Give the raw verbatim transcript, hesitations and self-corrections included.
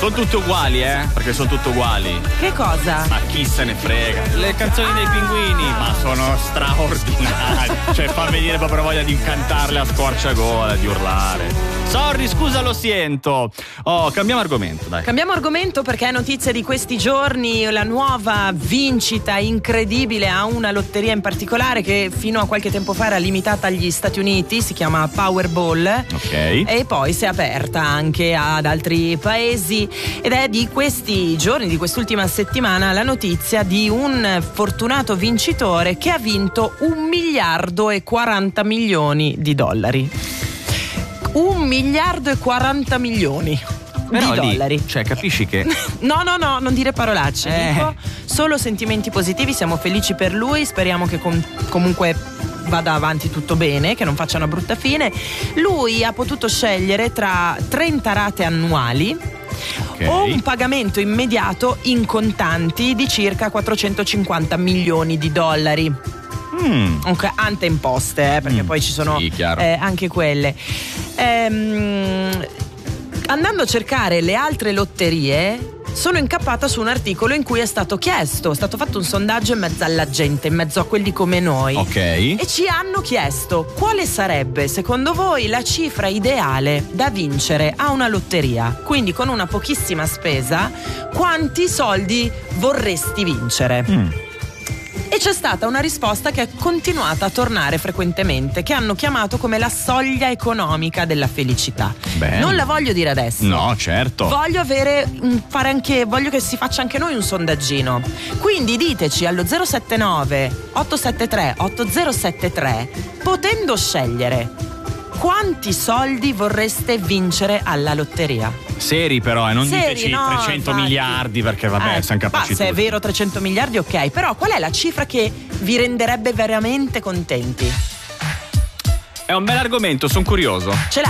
Sono tutte uguali, eh? Perché sono tutte uguali. Che cosa? Ma chi se ne frega? Le canzoni ah. dei pinguini, ma sono straordinarie. Cioè, fa venire proprio voglia di cantarle a squarciagola, di urlare. Sorry, scusa, lo sento. Oh, cambiamo argomento, dai. Cambiamo argomento perché è notizia di questi giorni la nuova vincita incredibile a una lotteria in particolare che fino a qualche tempo fa era limitata agli Stati Uniti, si chiama Powerball. Ok. E poi si è aperta anche ad altri paesi ed è di questi giorni, di quest'ultima settimana, la notizia di un fortunato vincitore che ha vinto un miliardo e quaranta milioni di dollari. Un miliardo e quaranta milioni Però di lì, dollari. Cioè, capisci che No, no, no, non dire parolacce. Eh. Dico solo sentimenti positivi, siamo felici per lui, speriamo che com- comunque vada avanti tutto bene, che non faccia una brutta fine. Lui ha potuto scegliere tra trenta rate annuali okay. o un pagamento immediato in contanti di circa quattrocentocinquanta milioni di dollari. Mm. Okay, ante imposte, eh, perché mm. poi ci sono sì, eh, anche quelle. Ehm, andando a cercare le altre lotterie, sono incappata su un articolo in cui è stato chiesto, è stato fatto un sondaggio in mezzo alla gente, in mezzo a quelli come noi. Ok. E ci hanno chiesto quale sarebbe secondo voi la cifra ideale da vincere a una lotteria. Quindi con una pochissima spesa, quanti soldi vorresti vincere? Mm. E c'è stata una risposta che è continuata a tornare frequentemente, che hanno chiamato come la soglia economica della felicità. Bene. Non la voglio dire adesso. No, certo. Voglio avere fare anche voglio che si faccia anche noi un sondaggino. Quindi diteci allo zero sette nove otto sette tre otto zero sette tre, potendo scegliere quanti soldi vorreste vincere alla lotteria. Seri però, e eh, non Seri, diteci no, trecento infatti. miliardi, perché vabbè, eh, siamo capaci ma se tutti. è vero trecento miliardi, ok, però qual è la cifra che vi renderebbe veramente contenti? È un bel argomento, sono curioso. Ce l'hai?